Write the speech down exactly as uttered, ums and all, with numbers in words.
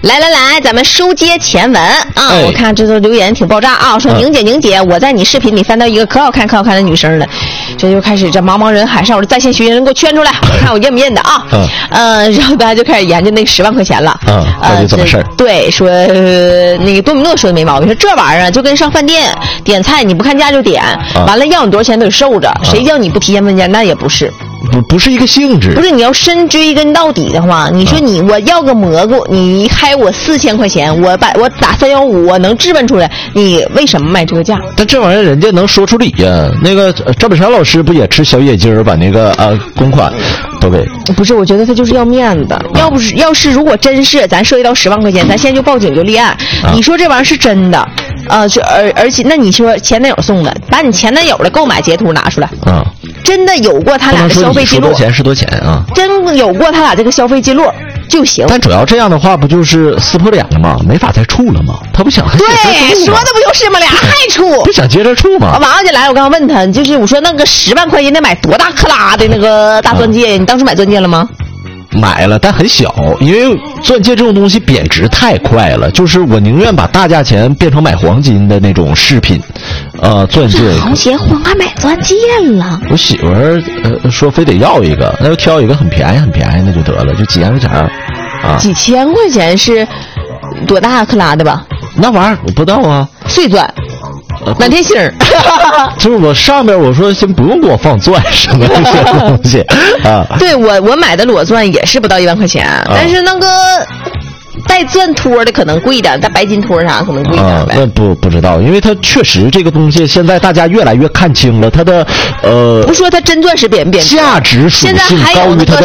来来来，咱们书接前文啊！ 哎、 我看这都留言挺爆炸啊！说宁姐宁姐，我在你视频里翻到一个可好看可好看的女生了，这就开始这茫茫人海上，我的在线学员人给我圈出来，我看我认不认的啊？嗯，呃，然后大家就开始研究那十万块钱了。 嗯，那就怎么事儿？ 对，说、呃、那个多米诺说的没毛病，说这玩意儿就跟上饭店点菜，你不看价就点，啊、完了要你多少钱都得受着，啊、谁叫你不提前问价，那也不是。 不不是一个性质， 不是你要深追根到底的话，你说你我要个蘑菇，你开我四千块钱，我把我打三幺五，我能质问出来，你为什么卖这个价？ 但这玩意儿人家能说出理呀。那个赵本山老师不也吃小野鸡儿，把那个啊公款都给？ 不是，我觉得他就是要面子。要不是要是如果真是咱涉及到十万块钱，咱现在就报警就立案。啊、你说这玩意儿是真的？呃，就而而且那你说前男友送的，把你前男友的购买截图拿出来。啊。真的有过他俩的消费记录， 多钱是多钱啊！ 真有过他俩这个消费记录就行。 但主要这样的话，不就是撕破脸了吗？没法再处了吗？他不想对，说的不就是吗？俩还处， 不想接着处吗？ 王小姐来，我刚刚问他，就是我说那个十万块钱得买多大克拉的那个大钻戒？啊、你当时买钻戒了吗？ 买了，但很小，因为钻戒这种东西贬值太快了，就是我宁愿把大价钱变成买黄金的那种饰品，呃，钻戒。 好结婚还买钻戒了？ 我媳妇儿呃说非得要一个，那就挑一个很便宜很便宜的就得了，就几千块钱啊。 几千块钱是多大克拉的吧？ 那玩意儿我不知道啊。 碎钻。满天星儿， 就是我上面我说先不用给我放钻什么这些东西啊。 对我我买的裸钻也是不到一万块钱，啊、但是那个带钻托的可能贵点，带白金托啥可能贵点呗。 啊、那不不知道，因为它确实这个东西现在大家越来越看清了它的呃。 不说它真钻石贬贬值， 价值属性高于它的